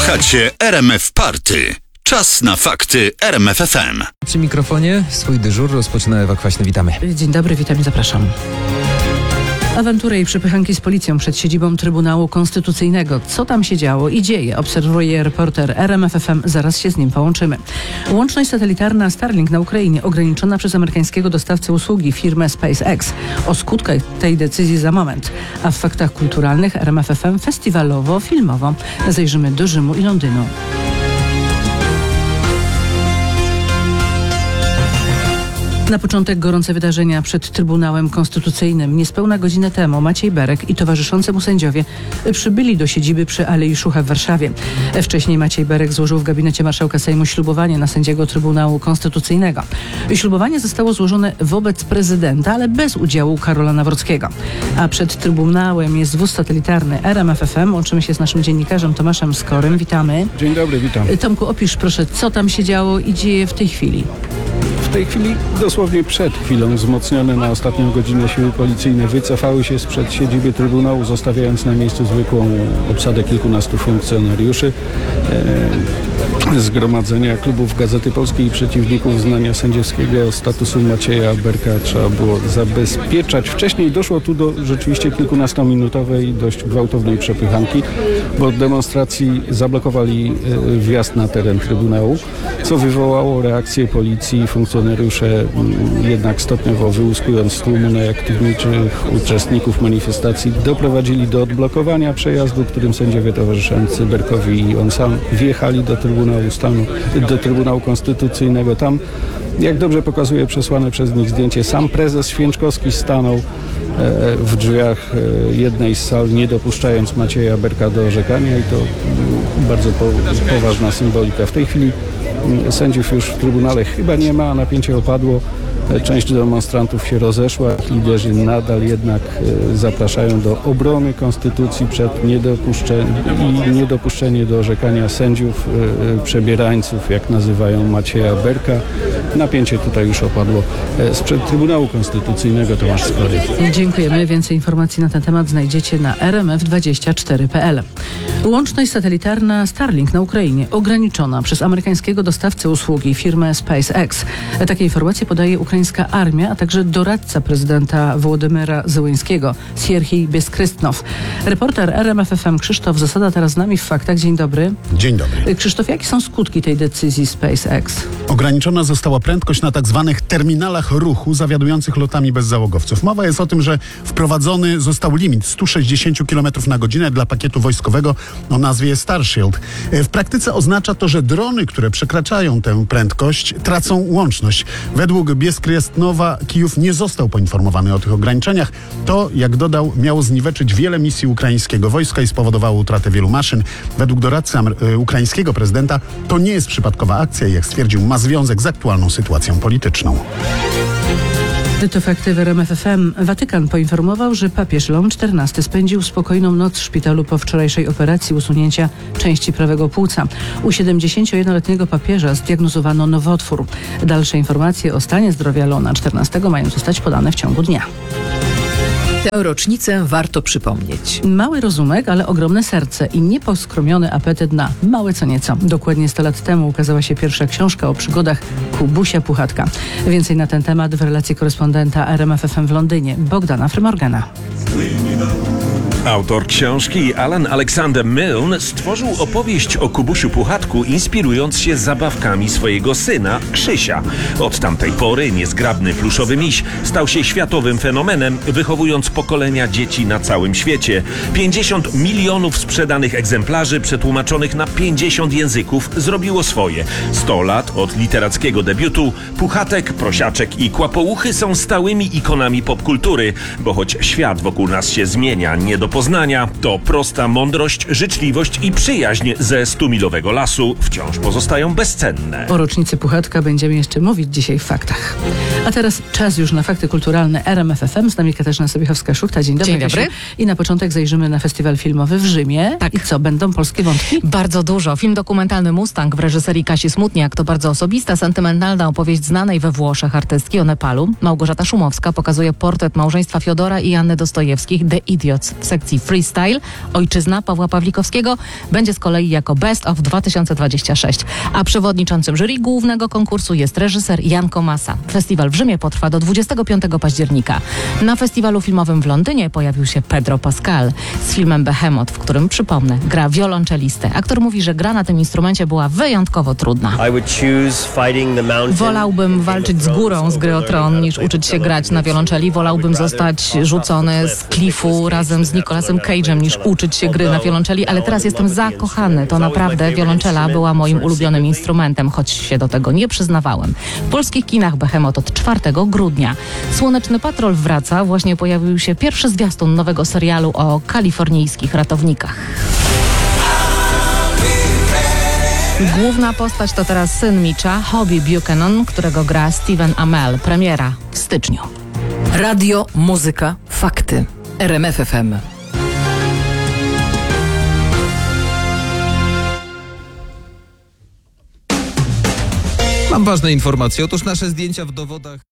Słuchacie RMF Party. Czas na fakty RMF FM. Przy mikrofonie swój dyżur rozpoczyna Ewa Kwaśny. Witamy. Dzień dobry, witam i zapraszam. Awantury i przepychanki z policją przed siedzibą Trybunału Konstytucyjnego. Co tam się działo i dzieje, obserwuje reporter RMF FM. Zaraz się z nim połączymy. Łączność satelitarna Starlink na Ukrainie ograniczona przez amerykańskiego dostawcę usługi, firmę SpaceX. O skutkach tej decyzji za moment. A w faktach kulturalnych RMF FM festiwalowo-filmowo. Zajrzymy do Rzymu i Londynu. Na początek gorące wydarzenia przed Trybunałem Konstytucyjnym. Niespełna godzinę temu Maciej Berek i towarzyszący mu sędziowie przybyli do siedziby przy Alei Szucha w Warszawie. Wcześniej Maciej Berek złożył w gabinecie marszałka Sejmu ślubowanie na sędziego Trybunału Konstytucyjnego. Ślubowanie zostało złożone wobec prezydenta, ale bez udziału Karola Nawrockiego. A przed Trybunałem jest wóz satelitarny RMF FM. Łączymy się z naszym dziennikarzem Tomaszem Skorym. Witamy. Dzień dobry, witam. Tomku, opisz proszę, co tam się działo i dzieje w tej chwili. W tej chwili, dosłownie przed chwilą, wzmocnione na ostatnią godzinę siły policyjne wycofały się sprzed siedziby Trybunału, zostawiając na miejscu zwykłą obsadę kilkunastu funkcjonariuszy. Zgromadzenia klubów Gazety Polskiej i przeciwników uznania sędziowskiego statusu Macieja Berka trzeba było zabezpieczać. Wcześniej doszło tu do rzeczywiście kilkunastominutowej, dość gwałtownej przepychanki, bo od demonstracji zablokowali wjazd na teren Trybunału, co wywołało reakcję policji. Funkcjonariusze jednak stopniowo wyłuskując tłumu najaktywniejszych uczestników manifestacji doprowadzili do odblokowania przejazdu, którym sędziowie towarzyszący Berkowi i on sam wjechali do Trybunału Konstytucyjnego. Tam, jak dobrze pokazuje przesłane przez nich zdjęcie, sam prezes Święczkowski stanął w drzwiach jednej z sal, nie dopuszczając Macieja Berka do orzekania, i to bardzo poważna symbolika. W tej chwili sędziów już w Trybunale chyba nie ma, napięcie opadło. Część demonstrantów się rozeszła, liderzy nadal jednak zapraszają do obrony konstytucji przed niedopuszczenie do orzekania sędziów przebierańców, jak nazywają Macieja Berka. Napięcie tutaj już opadło. Sprzed Trybunału Konstytucyjnego Tomasz Skory. Dziękujemy. Więcej informacji na ten temat znajdziecie na rmf24.pl. Łączność satelitarna Starlink na Ukrainie ograniczona przez amerykańskiego dostawcę usługi, firmę SpaceX. Takie informacje podaje ukraińska armia, a także doradca prezydenta Wołodymyra Zełenskiego, Sierhiej Bieskrystnow. Reporter RMF FM Krzysztof Zasada teraz z nami w faktach. Dzień dobry. Dzień dobry. Krzysztof, jakie są skutki tej decyzji SpaceX? Ograniczona została prędkość na tak zwanych terminalach ruchu zawiadujących lotami bez załogowców. Mowa jest o tym, że wprowadzony został limit 160 km na godzinę dla pakietu wojskowego o nazwie Starshield. W praktyce oznacza to, że drony, które przekraczają tę prędkość, tracą łączność. Według Bieskrystnowa Kijów nie został poinformowany o tych ograniczeniach. To, jak dodał, miało zniweczyć wiele misji ukraińskiego wojska i spowodowało utratę wielu maszyn. Według doradcy ukraińskiego prezydenta to nie jest przypadkowa akcja i, jak stwierdził, ma związek z aktualną sytuacją polityczną. To fakty w RMF FM. Watykan poinformował, że papież Leon XIV spędził spokojną noc w szpitalu po wczorajszej operacji usunięcia części prawego płuca. U 71-letniego papieża zdiagnozowano nowotwór. Dalsze informacje o stanie zdrowia Leona XIV mają zostać podane w ciągu dnia. Tę rocznicę warto przypomnieć. Mały rozumek, ale ogromne serce i nieposkromiony apetyt na małe co nieco. Dokładnie 100 lat temu ukazała się pierwsza książka o przygodach Kubusia Puchatka. Więcej na ten temat w relacji korespondenta RMF FM w Londynie, Bogdana Frymorgana. Autor książki Alan Alexander Milne stworzył opowieść o Kubusiu Puchatku, inspirując się zabawkami swojego syna Krzysia. Od tamtej pory niezgrabny pluszowy miś stał się światowym fenomenem, wychowując pokolenia dzieci na całym świecie. 50 milionów sprzedanych egzemplarzy przetłumaczonych na 50 języków zrobiło swoje. 100 lat od literackiego debiutu Puchatek, Prosiaczek i Kłapouchy są stałymi ikonami popkultury, bo choć świat wokół nas się zmienia nie do poznania, to prosta mądrość, życzliwość i przyjaźń ze 100-milowego lasu wciąż pozostają bezcenne. O rocznicy Puchatka będziemy jeszcze mówić dzisiaj w faktach. A teraz czas już na fakty kulturalne RMF FM. Z nami Katarzyna Sobiechowska-Szuchta. Dzień dobry. Dzień dobry. Kasiu. I na początek zajrzymy na festiwal filmowy w Rzymie. Tak. I co, będą polskie wątki? Bardzo dużo. Film dokumentalny Mustang w reżyserii Kasi Smutniak to bardzo osobista, sentymentalna opowieść znanej we Włoszech artystki o Nepalu. Małgorzata Szumowska pokazuje portret małżeństwa Fiodora i Anny Dostojewskich, The Idiots w sekcji Freestyle. Ojczyzna Pawła Pawlikowskiego będzie z kolei jako Best of 2026. A przewodniczącym jury głównego konkursu jest reżyser Jan Komasa. Festiwal w Rzymie potrwa do 25 października. Na festiwalu filmowym w Londynie pojawił się Pedro Pascal z filmem Behemoth, w którym, przypomnę, gra wiolonczelistę. Aktor mówi, że gra na tym instrumencie była wyjątkowo trudna. Wolałbym walczyć z górą z Gry o Tron, niż uczyć się grać na wiolonczeli. Wolałbym zostać rzucony z klifu razem z Nicolasem Cage'em, niż uczyć się gry na wiolonczeli, ale teraz jestem zakochany. To naprawdę wiolonczela była moim ulubionym instrumentem, choć się do tego nie przyznawałem. W polskich kinach Behemoth od 4 grudnia. Słoneczny Patrol wraca. Właśnie pojawił się pierwszy zwiastun nowego serialu o kalifornijskich ratownikach. Główna postać to teraz syn Mitcha, Hobie Buchanan, którego gra Stephen Amell. Premiera w styczniu. Radio, muzyka, fakty. RMF FM. Mam ważne informacje. Otóż nasze zdjęcia w dowodach...